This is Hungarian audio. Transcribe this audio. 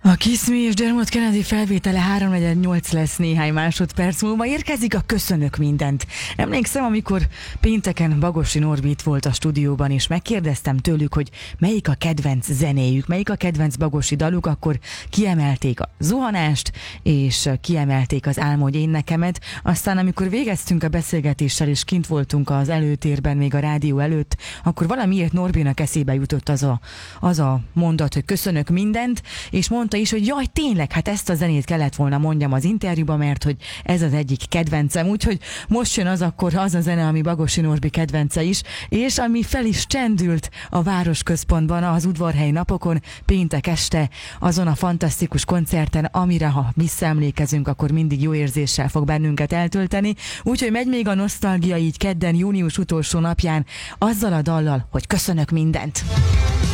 A Kiss Me és Dermot Kennedy felvétele 3:48 lesz néhány másodperc múlva. Érkezik a Köszönök mindent. Emlékszem, amikor pénteken Bagosi Norbi itt volt a stúdióban, és megkérdeztem tőlük, hogy melyik a kedvenc zenéjük, melyik a kedvenc Bagosi daluk, akkor kiemelték a Zuhanást, és kiemelték az Álmodj én nekemet. Aztán, amikor végeztünk a beszélgetéssel, és kint voltunk az előtérben, még a rádió előtt, akkor valamiért Norbinak eszébe jutott az a mondat, hogy köszönök mindent, és mondta is, hogy jaj, tényleg, hát ezt a zenét kellett volna mondjam az interjúban, mert hogy ez az egyik kedvencem, úgyhogy most jön az a zene, ami Bagosi Norbi kedvence is, és ami fel is csendült a városközpontban az Udvarhelyi napokon, péntek este, azon a fantasztikus koncerten, amire ha visszaemlékezünk, akkor mindig jó érzéssel fog bennünket eltölteni, úgyhogy megy még a nosztalgia így kedden, június utolsó napján, azzal a dallal, hogy köszönök mindent.